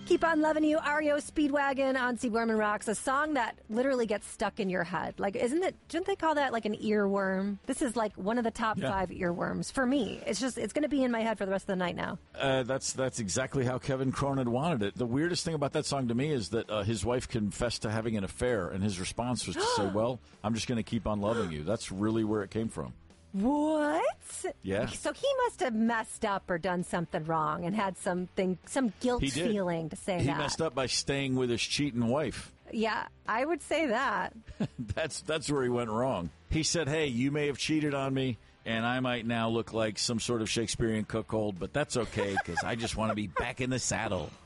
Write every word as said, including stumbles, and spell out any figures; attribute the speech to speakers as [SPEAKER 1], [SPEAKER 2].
[SPEAKER 1] Keep on Loving You, R E O Speedwagon on Steve Gorman Rocks, a song that literally gets stuck in your head. Like, isn't it, didn't they call that like an earworm? This is like one of the top
[SPEAKER 2] yeah.
[SPEAKER 1] five earworms for me. It's just, it's going to be in my head for the rest of the night now.
[SPEAKER 2] Uh, that's that's exactly how Kevin Cronin wanted it. The weirdest thing about that song to me is that uh, his wife confessed to having an affair, and his response was to say, well, I'm just going to keep on loving you. That's really where it came from.
[SPEAKER 1] What?
[SPEAKER 2] Yeah.
[SPEAKER 1] So he must have messed up or done something wrong and had something, some guilt
[SPEAKER 2] He did.
[SPEAKER 1] feeling to say
[SPEAKER 2] he
[SPEAKER 1] that.
[SPEAKER 2] He messed up by staying with his cheating wife.
[SPEAKER 1] Yeah, I would say that.
[SPEAKER 2] that's that's where he went wrong. He said, hey, you may have cheated on me, and I might now look like some sort of Shakespearean cuckold, but that's okay because I just want to be back in the saddle.